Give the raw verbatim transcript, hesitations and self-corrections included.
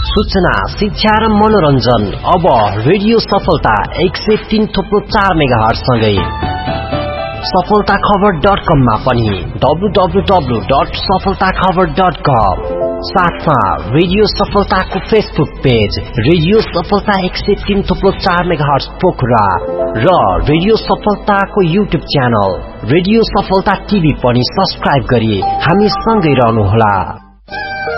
सूचना, शिक्षा र मनोरञ्जन अब रेडियो सफलता एक सय तीन थुप्रो चार मेगाहर्ज सँगै सफलता खबर डट कम मा पनि डब्लु डब्लु डब्लु डट सफलता खबर डट कम, साथमा रेडियो सफलताको फेसबुक पेज रेडियो सफलता एक सय तीन थुप्रो चार मेगाहर्ज पोखरा र रेडियो सफलताको युट्युब च्यानल रेडियो सफलता टिभी पनि सब्स्क्राइब गरी हामी सँगै रहनुहोला।